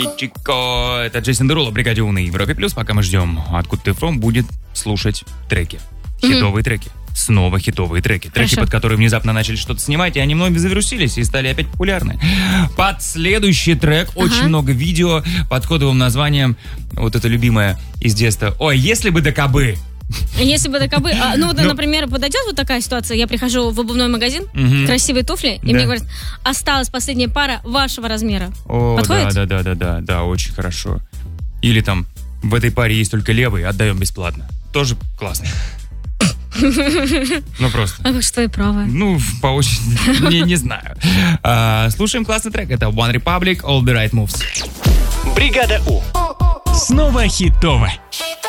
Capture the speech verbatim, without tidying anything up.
Мичико. Это Джейсон Деруло, бригаде У на Европе Плюс. Пока мы ждем, откуда ты фром будет слушать треки. Хитовые mm-hmm. треки. Снова хитовые треки. Треки, Хорошо. Под которые внезапно начали что-то снимать, и они многие завирусились и стали опять популярны. Под следующий трек ага. очень много видео под кодовым названием, вот это любимое из детства. Ой, если бы да кабы. Если бы ДКБ, а, ну, вот, ну, например, подойдет вот такая ситуация, я прихожу в обувной магазин, угу. красивые туфли, и да. мне говорят, осталась последняя пара вашего размера. О, Подходит? да, да, да, да, да, да, очень хорошо. Или там, в этой паре есть только левый, отдаем бесплатно. Тоже классно. Ну, просто. А что и правое? Ну, по очень, не, не знаю. А, слушаем классный трек, это One Republic, All the Right Moves. Бригада У. Снова хитово.